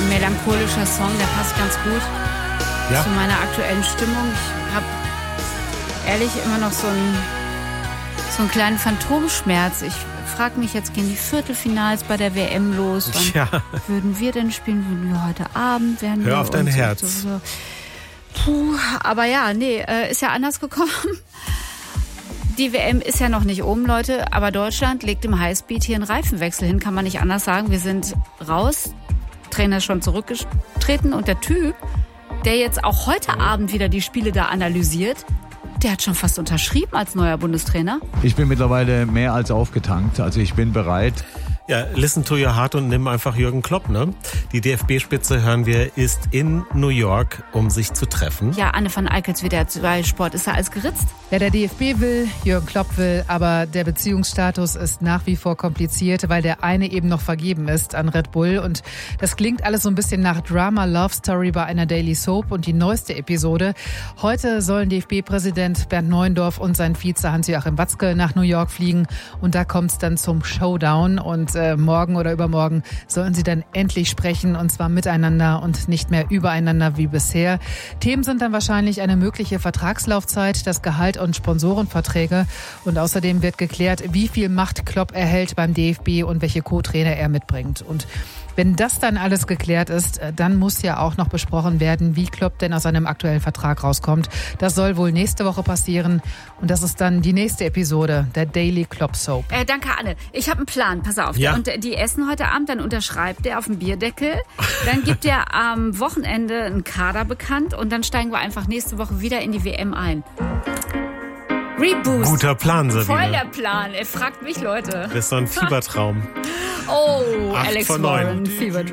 ein melancholischer Song, der passt ganz gut zu meiner aktuellen Stimmung. Ich habe ehrlich immer noch so einen kleinen Phantomschmerz. Ich frage mich, jetzt gehen die Viertelfinals bei der WM los. Wann würden wir denn spielen? Würden wir heute Abend? Hör auf dein Herz. So. Puh, aber ist ja anders gekommen. Die WM ist ja noch nicht oben, Leute, aber Deutschland legt im Highspeed hier einen Reifenwechsel hin, kann man nicht anders sagen. Wir sind raus, Trainer ist schon zurückgetreten und der Typ, der jetzt auch heute Abend wieder die Spiele da analysiert, der hat schon fast unterschrieben als neuer Bundestrainer. Ich bin mittlerweile mehr als aufgetankt, also ich bin bereit. Ja, listen to your heart und nimm einfach Jürgen Klopp, ne? Die DFB-Spitze, hören wir, ist in New York, um sich zu treffen. Ja, Anne van Eickels wieder bei Sport. Ist da alles geritzt? Ja, der DFB will, Jürgen Klopp will, aber der Beziehungsstatus ist nach wie vor kompliziert, weil der eine eben noch vergeben ist an Red Bull. Und das klingt alles so ein bisschen nach Drama Love Story bei einer Daily Soap. Und die neueste Episode: Heute sollen DFB-Präsident Bernd Neuendorf und sein Vize Hans-Joachim Watzke nach New York fliegen. Und da kommt es dann zum Showdown. Und morgen oder übermorgen sollen sie dann endlich sprechen, und zwar miteinander und nicht mehr übereinander wie bisher. Themen sind dann wahrscheinlich eine mögliche Vertragslaufzeit, das Gehalt und Sponsorenverträge. Und außerdem wird geklärt, wie viel Macht Klopp erhält beim DFB und welche Co-Trainer er mitbringt. Und wenn das dann alles geklärt ist, dann muss ja auch noch besprochen werden, wie Klopp denn aus seinem aktuellen Vertrag rauskommt. Das soll wohl nächste Woche passieren. Und das ist dann die nächste Episode der Daily Klopp Soap. Danke, Anne. Ich habe einen Plan. Pass auf. Ja. Und die essen heute Abend, dann unterschreibt er auf dem Bierdeckel. Dann gibt er am Wochenende einen Kader bekannt. Und dann steigen wir einfach nächste Woche wieder in die WM ein. Reboost. Guter Plan, Sabine. Voll der Plan. Fragt mich, Leute. Das ist so ein Fiebertraum. Oh, 8 Alex von 9. Warren, Fever